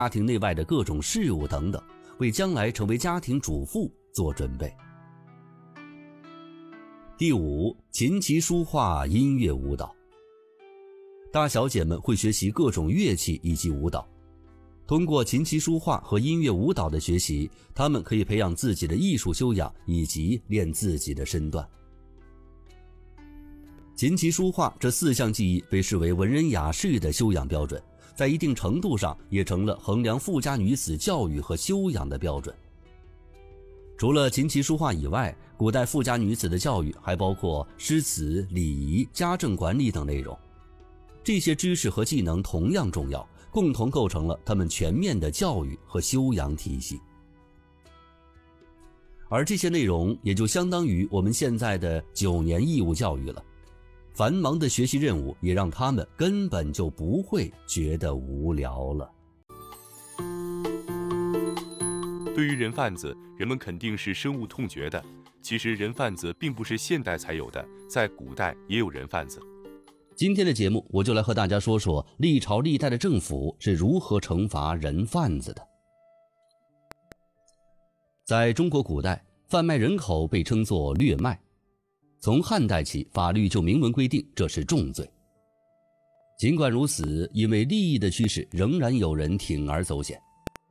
家庭内外的各种事务等等，为将来成为家庭主妇做准备。第五，琴棋书画、音乐舞蹈。大小姐们会学习各种乐器以及舞蹈，通过琴棋书画和音乐舞蹈的学习，她们可以培养自己的艺术修养以及练自己的身段。琴棋书画这4项技艺被视为文人雅士的修养标准，在一定程度上也成了衡量富家女子教育和修养的标准。除了琴棋书画以外，古代富家女子的教育还包括诗词、礼仪、家政管理等内容。这些知识和技能同样重要，共同构成了她们全面的教育和修养体系。而这些内容也就相当于我们现在的9年义务教育了。繁忙的学习任务也让他们根本就不会觉得无聊了。 对于人贩子，人们肯定是深恶痛绝的。其实人贩子并不是现代才有的，在古代也有人贩子。 今天的节目，我就来和大家说说历朝历代的政府是如何惩罚人贩子的。在中国古代，贩卖人口被称作掠卖。从汉代起，法律就明文规定这是重罪。尽管如此，因为利益的驱使，仍然有人铤而走险。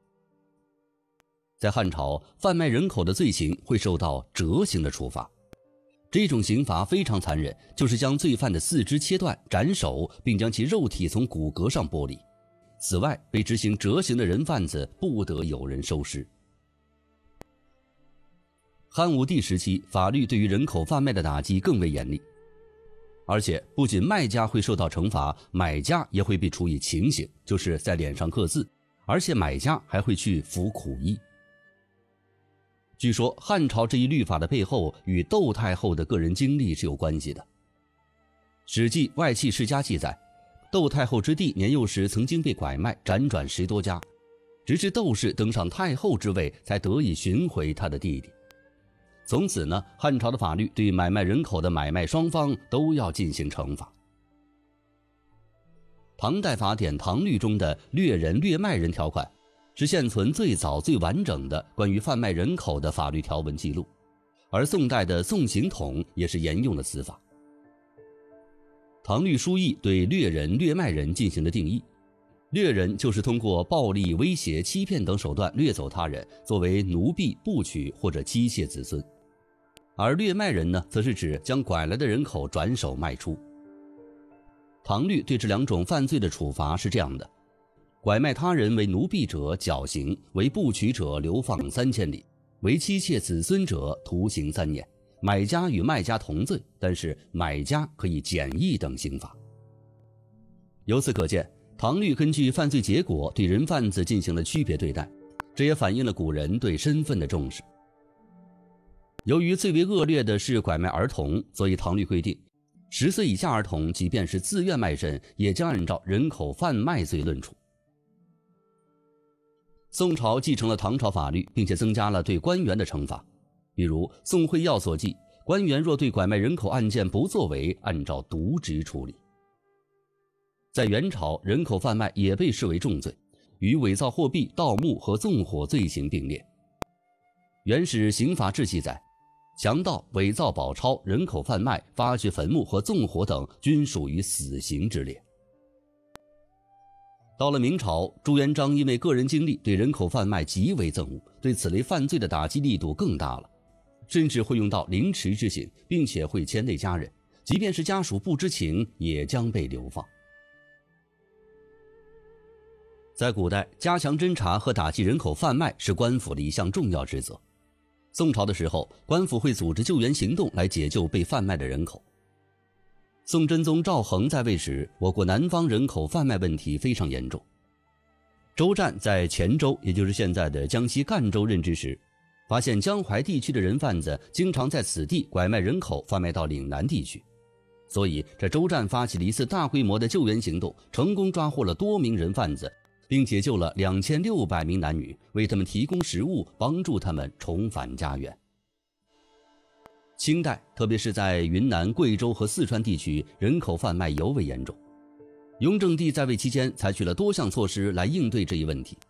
在汉朝，贩卖人口的罪行会受到谪刑的处罚。这种刑罚非常残忍，就是将罪犯的4肢切断、斩首，并将其肉体从骨骼上剥离。此外，被执行谪刑的人贩子不得有人收尸。汉武帝时期，法律对于人口贩卖的打击更为严厉，而且不仅卖家会受到惩罚，买家也会被处以情刑，就是在脸上刻字，而且买家还会去服苦役。据说汉朝这一律法的背后与窦太后的个人经历是有关系的。《史记·外戚世家》记载，窦太后之弟年幼时曾经被拐卖，辗转10多家，直至窦氏登上太后之位，才得以寻回他的弟弟。从此呢，汉朝的法律对买卖人口的买卖双方都要进行惩罚。唐代法典《唐律》中的掠人掠卖人条款是现存最早最完整的关于贩卖人口的法律条文记录，而宋代的《宋刑统》也是沿用了此法。唐律书议对掠人掠卖人进行了定义，掠人就是通过暴力、威胁、欺骗等手段掠走他人，作为奴婢、部曲或者妻妾子孙。而掠卖人呢，则是指将拐来的人口转手卖出。唐律对这2种犯罪的处罚是这样的：拐卖他人为奴婢者绞刑，为部曲者流放3000里，为妻妾子孙者徒刑3年。买家与卖家同罪，但是买家可以减一等刑罚。由此可见，唐律根据犯罪结果对人贩子进行了区别对待，这也反映了古人对身份的重视。由于最为恶劣的是拐卖儿童，所以唐律规定10岁以下儿童即便是自愿卖身，也将按照人口贩卖罪论处。宋朝继承了唐朝法律，并且增加了对官员的惩罚。比如宋会要所记，官员若对拐卖人口案件不作为，按照渎职处理。在元朝，人口贩卖也被视为重罪，与伪造货币、盗墓和纵火罪行并列。元始刑法志记载，强盗、伪造宝钞、人口贩卖、发掘坟墓和纵火等均属于死刑之列。到了明朝，朱元璋因为个人经历对人口贩卖极为憎恶，对此类犯罪的打击力度更大了，甚至会用到凌迟之刑，并且会牵累家人，即便是家属不知情，也将被流放。在古代，加强侦查和打击人口贩卖是官府的一项重要职责。宋朝的时候，官府会组织救援行动来解救被贩卖的人口。宋真宗赵恒在位时，我国南方人口贩卖问题非常严重。周湛在黔州，也就是现在的江西赣州任职时，发现江淮地区的人贩子经常在此地拐卖人口贩卖到岭南地区，所以这周湛发起了一次大规模的救援行动，成功抓获了多名人贩子，并解救了2600名男女，为他们提供食物，帮助他们重返家园。清代，特别是在云南、贵州和四川地区，人口贩卖尤为严重。雍正帝在位期间采取了多项措施来应对这一问题，